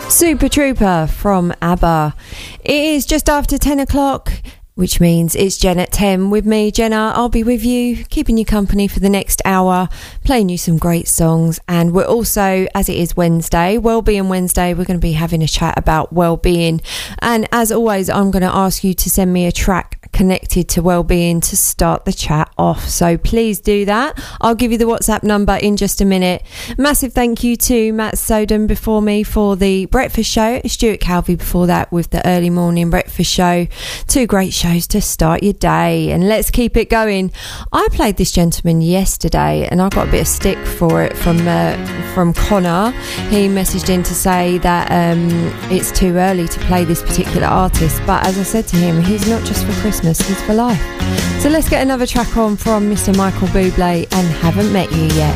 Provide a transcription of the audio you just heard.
Super Trooper from ABBA. It is just after 10 o'clock, which means it's Jen at 10 with me, Jenna. I'll be with you, keeping you company for the next hour, playing you some great songs. And we're also, as it is Wednesday, Wellbeing Wednesday, we're going to be having a chat about well-being. And as always, I'm going to ask you to send me a track connected to well-being to start the chat off, so please do that. I'll give you the WhatsApp number in just a minute. Massive thank you to Matt Soden before me for the breakfast show, Stuart Calvey before that with the early morning breakfast show. Two great shows to start your day, and let's keep it going. I played this gentleman yesterday and I got a bit of stick for it from Connor. He messaged in to say that it's too early to play this particular artist, but as I said to him, he's not just for Christmas, he's for life. So let's get another track on from Mr. Michael Bublé and Haven't Met You Yet.